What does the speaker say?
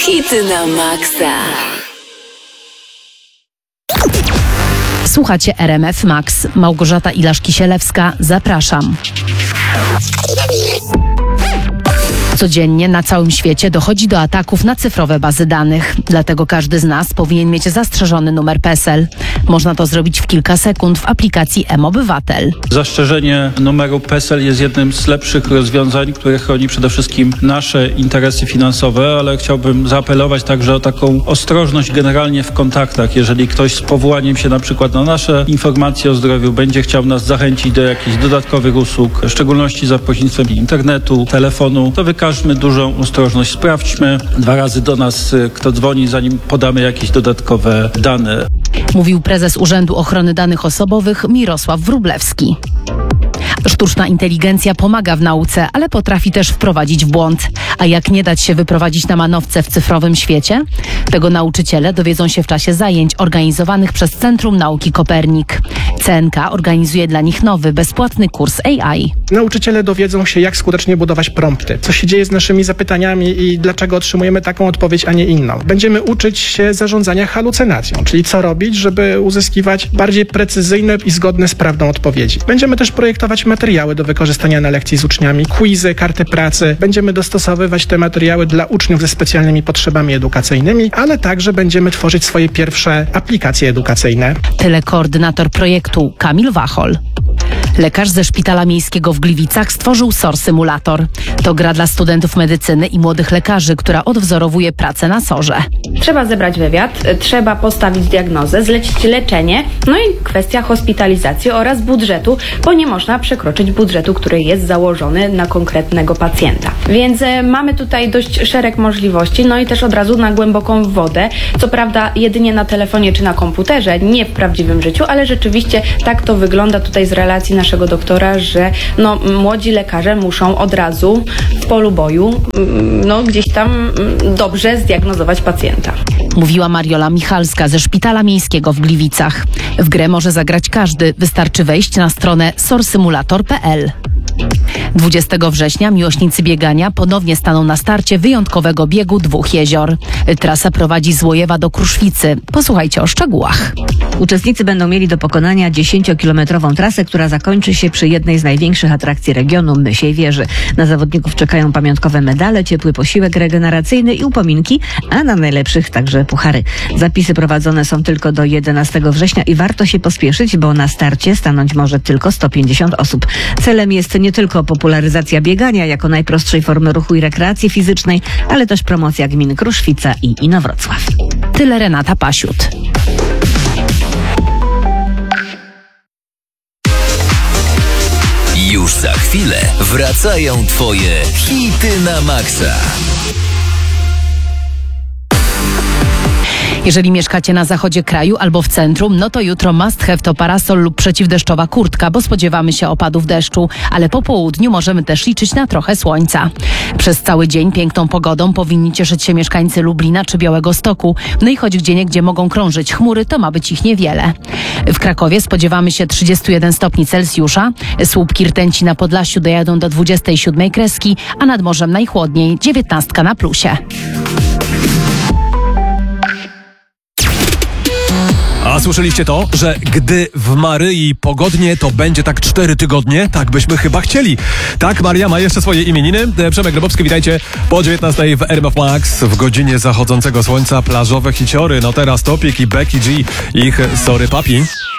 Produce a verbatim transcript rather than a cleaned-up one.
Hity na maksa. Słuchacie R M F Max. Małgorzata Ilaszki-Sielewska. Zapraszam. Codziennie na całym świecie dochodzi do ataków na cyfrowe bazy danych. Dlatego każdy z nas powinien mieć zastrzeżony numer PESEL. Można to zrobić w kilka sekund w aplikacji M-Obywatel. Zastrzeżenie numeru PESEL jest jednym z lepszych rozwiązań, które chroni przede wszystkim nasze interesy finansowe, ale chciałbym zaapelować także o taką ostrożność generalnie w kontaktach. Jeżeli ktoś z powołaniem się na przykład na nasze informacje o zdrowiu będzie chciał nas zachęcić do jakichś dodatkowych usług, w szczególności za pośrednictwem internetu, telefonu, to wykażmy dużą ostrożność. Sprawdźmy dwa razy do nas, kto dzwoni, zanim podamy jakieś dodatkowe dane. Mówił prezes Urzędu Ochrony Danych Osobowych Mirosław Wróblewski. Sztuczna inteligencja pomaga w nauce, ale potrafi też wprowadzić w błąd. A jak nie dać się wyprowadzić na manowce w cyfrowym świecie? Tego nauczyciele dowiedzą się w czasie zajęć organizowanych przez Centrum Nauki Kopernik. C N K organizuje dla nich nowy, bezpłatny kurs A I. Nauczyciele dowiedzą się, jak skutecznie budować prompty, co się dzieje z naszymi zapytaniami i dlaczego otrzymujemy taką odpowiedź, a nie inną. Będziemy uczyć się zarządzania halucynacją, czyli co robić, żeby uzyskiwać bardziej precyzyjne i zgodne z prawdą odpowiedzi. Będziemy też projektować materiały do wykorzystania na lekcji z uczniami, quizy, karty pracy. Będziemy dostosowywać te materiały dla uczniów ze specjalnymi potrzebami edukacyjnymi, ale także będziemy tworzyć swoje pierwsze aplikacje edukacyjne. Tyle koordynator projektu Kamil Wachol. Lekarz ze Szpitala Miejskiego w Gliwicach stworzył S O R Symulator. To gra dla studentów medycyny i młodych lekarzy, która odwzorowuje pracę na sorze. Trzeba zebrać wywiad, trzeba postawić diagnozę, zlecić leczenie, no i kwestia hospitalizacji oraz budżetu, bo nie można przekroczyć budżetu, który jest założony na konkretnego pacjenta. Więc e, mamy tutaj dość szereg możliwości, no i też od razu na głęboką wodę. Co prawda jedynie na telefonie czy na komputerze, nie w prawdziwym życiu, ale rzeczywiście tak to wygląda tutaj z relacji naszego doktora, że no, młodzi lekarze muszą od razu w polu boju no, gdzieś tam dobrze zdiagnozować pacjenta. Mówiła Mariola Michalska ze Szpitala Miejskiego w Gliwicach. W grę może zagrać każdy. Wystarczy wejść na stronę sorsymulator kropka p l. dwudziestego września miłośnicy biegania ponownie staną na starcie wyjątkowego biegu Dwóch Jezior. Trasa prowadzi z Łojewa do Kruszwicy. Posłuchajcie o szczegółach. Uczestnicy będą mieli do pokonania dziesięciokilometrową trasę, która zakończy się przy jednej z największych atrakcji regionu, Mysiej Wieży. Na zawodników czekają pamiątkowe medale, ciepły posiłek regeneracyjny i upominki, a na najlepszych także puchary. Zapisy prowadzone są tylko do jedenastego września i warto się pospieszyć, bo na starcie stanąć może tylko sto pięćdziesiąt osób. Celem jest nie tylko popularyzacja biegania jako najprostszej formy ruchu i rekreacji fizycznej, ale też promocja gmin Kruszwica i Inowrocław. Tyle Renata Pasiut. Już za chwilę wracają twoje hity na maksa. Jeżeli mieszkacie na zachodzie kraju albo w centrum, no to jutro must have to parasol lub przeciwdeszczowa kurtka, bo spodziewamy się opadów deszczu, ale po południu możemy też liczyć na trochę słońca. Przez cały dzień piękną pogodą powinni cieszyć się mieszkańcy Lublina czy Białegostoku, no i choć gdzieniegdzie mogą krążyć chmury, to ma być ich niewiele. W Krakowie spodziewamy się trzydziestu jeden stopni Celsjusza, słupki rtęci na Podlasiu dojadą do dwudziestej siódmej kreski, a nad morzem najchłodniej, dziewiętnastka na plusie. A słyszeliście to, że gdy w Maryi pogodnie, to będzie tak cztery tygodnie? Tak byśmy chyba chcieli. Tak, Maria ma jeszcze swoje imieniny. Przemek Grabowski, witajcie po dziewiętnastej w R M F Max. W godzinie zachodzącego słońca plażowe hiciory. No teraz Topik i Becky G. Ich Sorry Papi.